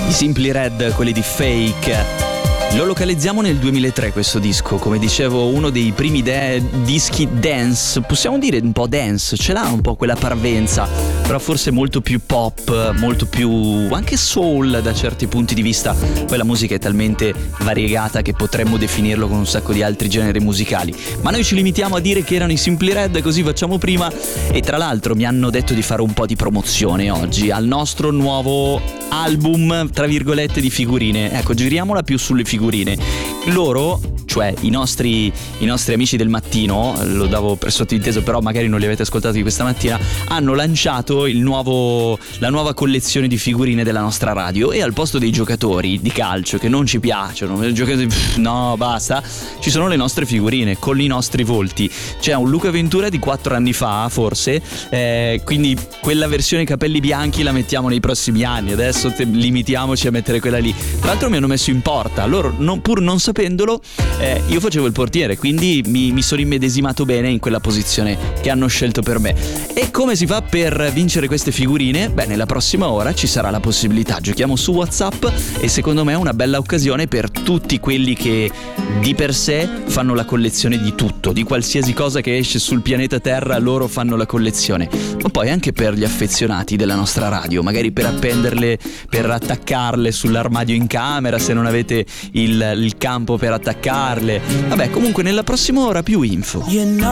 I Simply Red, quelli di Fake. Lo localizziamo nel 2003 questo disco, come dicevo uno dei primi dischi dance, possiamo dire un po' dance, ce l'ha un po' quella parvenza, però forse molto più pop, molto più anche soul da certi punti di vista. Poi la musica è talmente variegata che potremmo definirlo con un sacco di altri generi musicali, ma noi ci limitiamo a dire che erano i Simply Red, così facciamo prima. E tra l'altro mi hanno detto di fare un po' di promozione oggi al nostro nuovo album, tra virgolette, di figurine. Ecco, giriamola più sulle figurine. Loro, cioè i nostri amici del mattino, lo davo per sottinteso, però magari non li avete ascoltati questa mattina, hanno lanciato la nuova collezione di figurine della nostra radio, e al posto dei giocatori di calcio che non ci piacciono, no basta, ci sono le nostre figurine con i nostri volti. C'è un Luca Ventura di 4 anni fa forse, quindi quella versione capelli bianchi la mettiamo nei prossimi anni, adesso limitiamoci a mettere quella lì. Tra l'altro mi hanno messo in porta, loro pur non sapendolo, io facevo il portiere, quindi mi sono immedesimato bene in quella posizione che hanno scelto per me. E come si fa per vincere queste figurine? Beh, nella prossima ora ci sarà la possibilità, giochiamo su WhatsApp, e secondo me è una bella occasione per tutti quelli che di per sé fanno la collezione di tutto, di qualsiasi cosa che esce sul pianeta Terra, loro fanno la collezione. Ma poi anche per gli affezionati della nostra radio, magari per appenderle, per attaccarle sull'armadio in camera, se non avete il campo per attaccarle. Vabbè, comunque nella prossima ora più info.